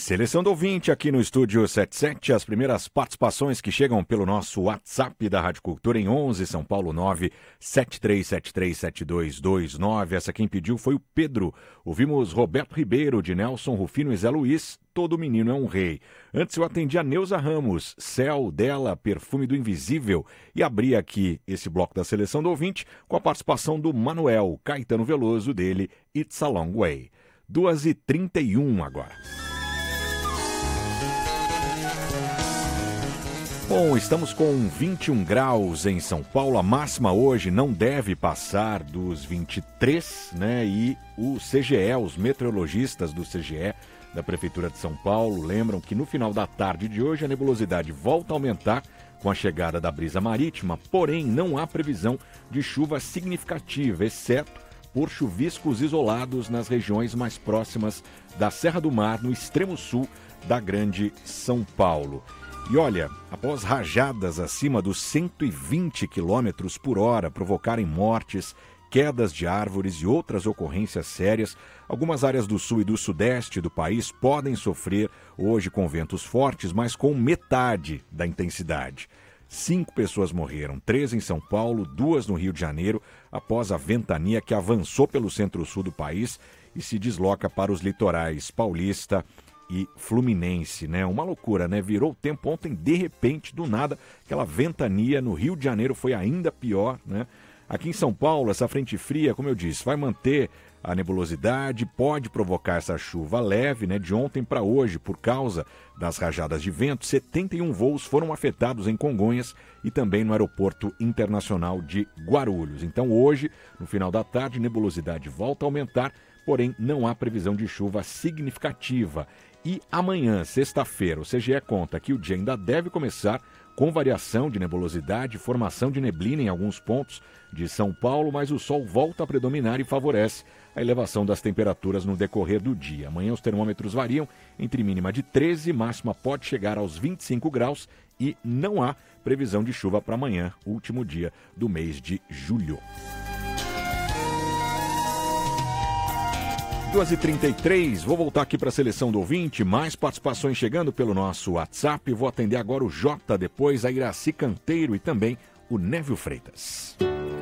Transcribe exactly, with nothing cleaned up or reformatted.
Seleção do ouvinte aqui no Estúdio setenta e sete, as primeiras participações que chegam pelo nosso WhatsApp da Rádio Cultura em onze, São Paulo nove sete três sete três sete dois dois nove. Essa quem pediu foi o Pedro. Ouvimos Roberto Ribeiro, de Nelson Rufino e Zé Luiz, Todo Menino é um Rei. Antes eu atendi a Neuza Ramos, Céu dela, Perfume do Invisível. E abri aqui esse bloco da Seleção do ouvinte com a participação do Manuel Caetano Veloso, dele It's a Long Way. duas e trinta e um agora. Bom, estamos com vinte e um graus em São Paulo, a máxima hoje não deve passar dos vinte e três, né? E o C G E, os meteorologistas do C G E, da Prefeitura de São Paulo, lembram que no final da tarde de hoje a nebulosidade volta a aumentar com a chegada da brisa marítima, porém não há previsão de chuva significativa, exceto por chuviscos isolados nas regiões mais próximas da Serra do Mar, no extremo sul da Grande São Paulo. E olha, após rajadas acima dos cento e vinte quilômetros por hora provocarem mortes, quedas de árvores e outras ocorrências sérias, algumas áreas do sul e do sudeste do país podem sofrer hoje com ventos fortes, mas com metade da intensidade. Cinco pessoas morreram, três em São Paulo, duas no Rio de Janeiro, após a ventania que avançou pelo centro-sul do país e se desloca para os litorais paulista e fluminense, né? Uma loucura, né? Virou o tempo ontem, de repente, do nada, aquela ventania no Rio de Janeiro foi ainda pior, né? Aqui em São Paulo, essa frente fria, como eu disse, vai manter a nebulosidade, pode provocar essa chuva leve, né? De ontem para hoje, por causa das rajadas de vento, setenta e um voos foram afetados em Congonhas e também no Aeroporto Internacional de Guarulhos. Então hoje, no final da tarde, a nebulosidade volta a aumentar, porém não há previsão de chuva significativa. E amanhã, sexta-feira, o C G E conta que o dia ainda deve começar com variação de nebulosidade, formação de neblina em alguns pontos de São Paulo, mas o sol volta a predominar e favorece a elevação das temperaturas no decorrer do dia. Amanhã os termômetros variam entre mínima de treze, máxima pode chegar aos vinte e cinco graus e não há previsão de chuva para amanhã, último dia do mês de julho. duas e trinta e três, vou voltar aqui para a seleção do ouvinte, mais participações chegando pelo nosso WhatsApp, vou atender agora o Jota, depois a Iraci Canteiro e também o Névio Freitas.